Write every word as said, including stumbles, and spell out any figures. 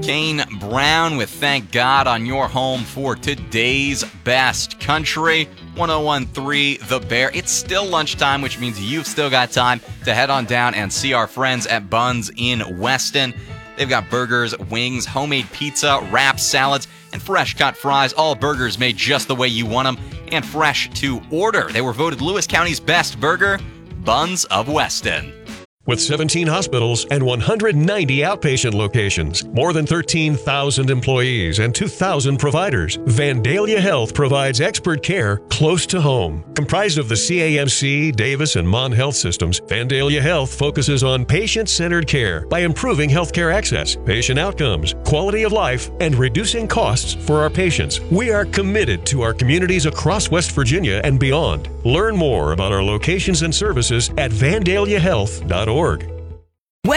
Kane Brown with Thank God on your home for today's best country. one oh one point three The Bear. It's still lunchtime, which means you've still got time to head on down and see our friends at Buns in Weston. They've got burgers, wings, homemade pizza, wraps, salads, and fresh cut fries. All burgers made just the way you want them and fresh to order. They were voted Lewis County's best burger, Buns of Weston. With seventeen hospitals and one hundred ninety outpatient locations, more than thirteen thousand employees, and two thousand providers, Vandalia Health provides expert care close to home. Comprised of the C A M C, Davis, and Mon Health systems, Vandalia Health focuses on patient-centered care by improving healthcare access, patient outcomes, quality of life, and reducing costs for our patients. We are committed to our communities across West Virginia and beyond. Learn more about our locations and services at vandalia health dot org.